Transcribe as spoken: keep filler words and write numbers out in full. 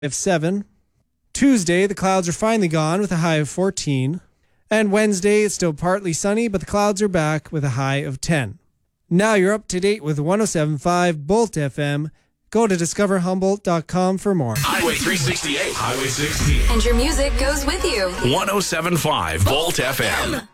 of seven. Tuesday, the clouds are finally gone with a high of fourteen. And Wednesday, it's still partly sunny, but the clouds are back with a high of ten. Now you're up to date with one oh seven point five Bolt F M. Go to discover humboldt dot com for more. Highway three sixty-eight, Highway sixteen. And your music goes with you. one oh seven point five Bolt F M.